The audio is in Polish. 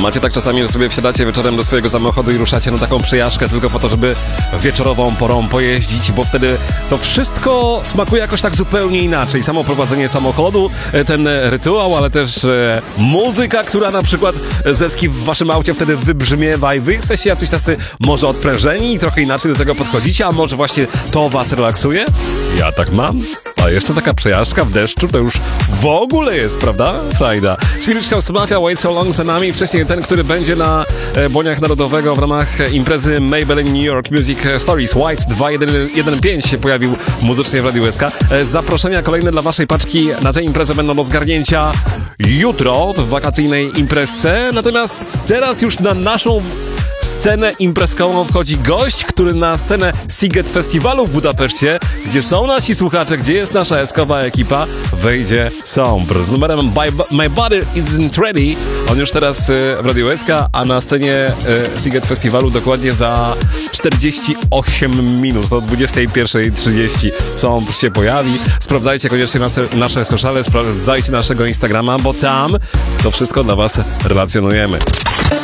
Macie tak czasami, że sobie wsiadacie wieczorem do swojego samochodu i ruszacie na taką przejażdżkę tylko po to, żeby wieczorową porą pojeździć, bo wtedy to wszystko smakuje jakoś tak zupełnie inaczej. Samo prowadzenie samochodu, ten rytuał, ale też muzyka, która na przykład ze ski w waszym aucie wtedy wybrzmiewa i wy jesteście jacyś tacy może odprężeni i trochę inaczej do tego podchodzicie, a może właśnie to was relaksuje? Ja tak mam. A jeszcze taka przejażdżka w deszczu to już w ogóle jest, prawda? Frajda. Swedish House Mafia, Wait So Long za nami. Wcześniej ten, który będzie na Boniach Narodowego w ramach imprezy Maybelline New York Music Stories. White 2115 się pojawił muzycznie w Radiu SK. Zaproszenia kolejne dla waszej paczki na tę imprezę będą do zgarnięcia jutro w wakacyjnej imprezce. Natomiast teraz już na naszą scenę imprezkową wchodzi gość, który na scenę Sziget Festiwalu w Budapeszcie, gdzie są nasi słuchacze, gdzie jest nasza eskowa ekipa, wejdzie Sombr z numerem My Body Isn't Ready. On już teraz w Radiu SK, a na scenie Sziget Festiwalu dokładnie za 48 minut, o 21:30 Sombr się pojawi. Sprawdzajcie koniecznie nasze sociale, sprawdzajcie naszego Instagrama, bo tam to wszystko dla was relacjonujemy.